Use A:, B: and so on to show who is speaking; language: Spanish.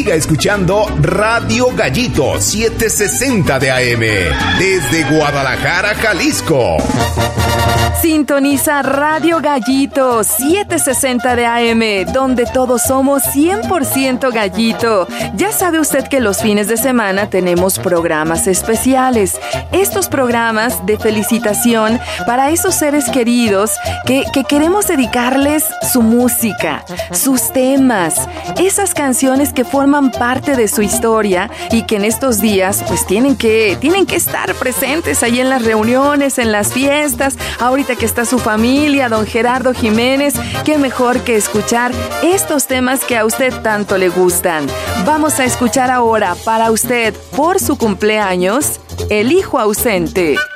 A: Siga escuchando Radio Gallito 760 de AM desde Guadalajara, Jalisco.
B: Sintoniza Radio Gallito 760 de AM, donde todos somos 100% gallito. Ya sabe usted que los fines de semana tenemos programas especiales. Estos programas de felicitación para esos seres queridos que queremos dedicarles su música, sus temas, esas canciones que forman parte de su historia y que en estos días pues tienen que estar presentes ahí en las reuniones, en las fiestas. Ahorita que está su familia, don Gerardo Jiménez, qué mejor que escuchar estos temas que a usted tanto le gustan. Vamos a escuchar ahora para usted, por su cumpleaños, El Hijo Ausente.